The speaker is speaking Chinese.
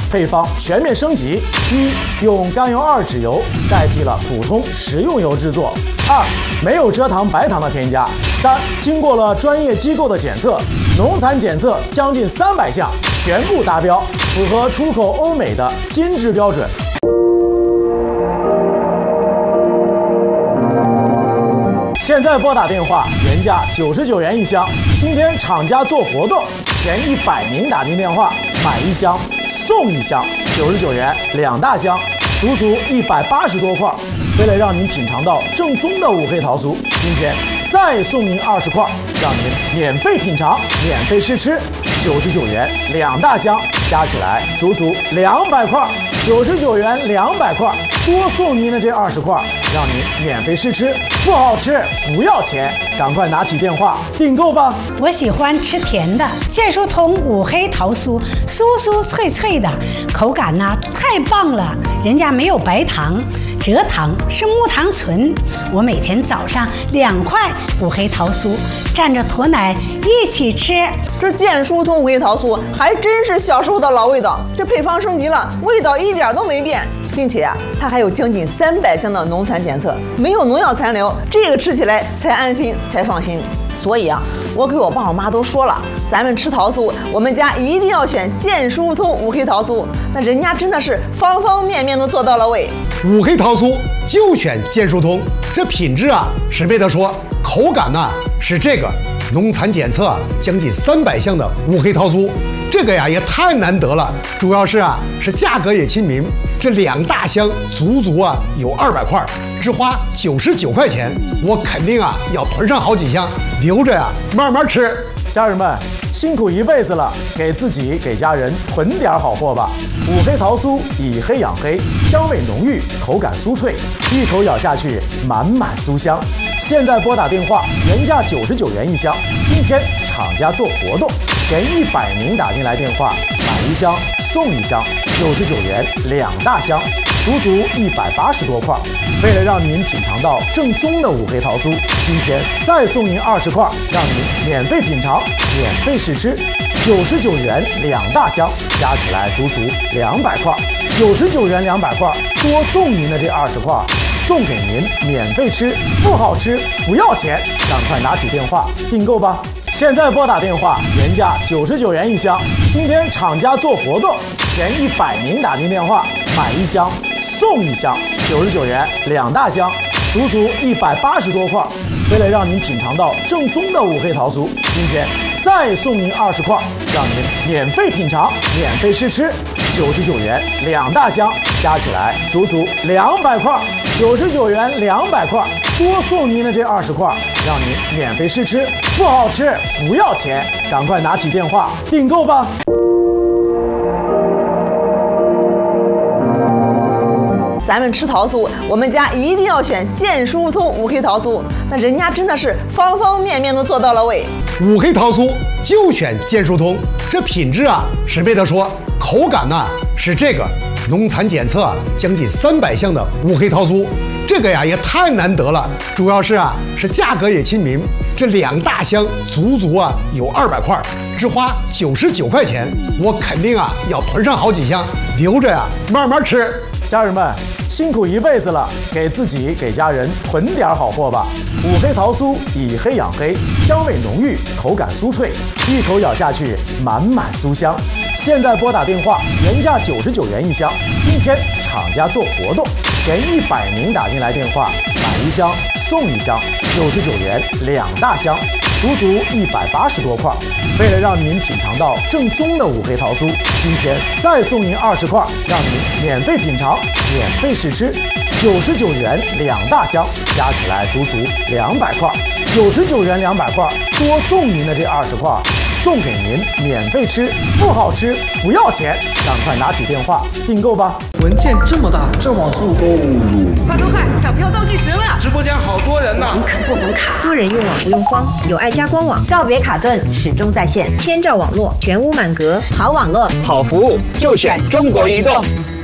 配方全面升级：一、用甘油二酯油代替了普通食用油制作；二、没有蔗糖、白糖的添加；三、经过了专业机构的检测，农残检测将近300项，全部达标，符合出口欧美的金质标准。现在拨打电话，原价99元一箱。今天厂家做活动，前100名打进电话，买1箱送1箱，99元2大箱，足足180多块。为了让您品尝到正宗的五黑桃酥，今天再送您20块，让您免费品尝、免费试吃，99元2大箱，加起来足足200块，99元200块，多送您的这20块，让您免费试吃，不好吃不要钱，赶快拿起电话订购吧！ 我喜欢吃甜的，健舒通五黑桃酥，酥酥脆脆的，口感呢太棒了，人家没有白糖，蔗糖是木糖醇。我每天早上2块五黑桃酥，蘸着驼奶一起吃。 这健舒通五黑桃酥还真是小时候的老味道，这配方升级了，味道一点都没变。并且它还有将近300项的农残检测，没有农药残留，这个吃起来才安心才放心。所以我给我爸我妈都说了，咱们吃桃酥，我们家一定要选健舒通五黑桃酥，那人家真的是方方面面都做到了位。 五黑桃酥就选健舒通，这品质是没得说，口感是这个农残检测将近300项的五黑桃酥，这个也太难得了，主要是价格也亲民，这2大箱足足有200块，只花99块钱，我肯定要囤上好几箱，留着慢慢吃。 家人们，辛苦一辈子了，给自己给家人囤点好货吧。五黑桃酥以黑养黑，香味浓郁，口感酥脆，一口咬下去满满酥香。现在拨打电话，原价99元一箱，今天厂家做活动，前100名打进来电话，买1箱送1箱，99元2大箱，足足180多块。为了让您品尝到正宗的五黑桃酥，今天再送您20块，让您免费品尝、免费试吃，99元2大箱，加起来足足200块，99元200块，多送您的这20块，送给您免费吃，不好吃不要钱，赶快拿起电话订购吧！现在拨打电话，原价99元一箱，今天厂家做活动，前100名打进电话，买1箱送1箱，99元2大箱，足足180多块。为了让您品尝到正宗的五黑桃酥，今天再送您20块，让您免费品尝、免费试吃，99元2大箱，加起来足足200块，99元200块，多送您的这20块，让您免费试吃，不好吃不要钱，赶快拿起电话订购吧！ 咱们吃桃酥，我们家一定要选健舒通五黑桃酥，那人家真的是方方面面都做到了位。 五黑桃酥就选健舒通，这品质是没得说，口感是这个农残检测将近300项的五黑桃酥，这个也太难得了，主要是价格也亲民，这2大箱足足有200块，只花99块钱，我肯定要囤上好几箱，留着慢慢吃。 家人们，辛苦一辈子了，给自己给家人囤点好货吧。五黑桃酥以黑养黑，香味浓郁，口感酥脆，一口咬下去满满酥香。现在拨打电话，原价99元一箱，今天厂家做活动，前100名打进来电话，买1箱送1箱，99元2大箱，足足180多块。为了让您品尝到正宗的五黑桃酥，今天再送您20块，让您免费品尝、免费试吃，99元2大箱，加起来足足200块，99元200块，多送您的这20块，送给您免费吃，不好吃不要钱，赶快拿起电话订购吧！ 文件这么大，这网速购入， 快，抢票倒计时了！ 直播间好多人呢， 不能卡， 多人用网不用慌，有爱家官网，告别卡顿，始终在线，千兆网络，全屋满格，好网络， 好服务，就选中国移动。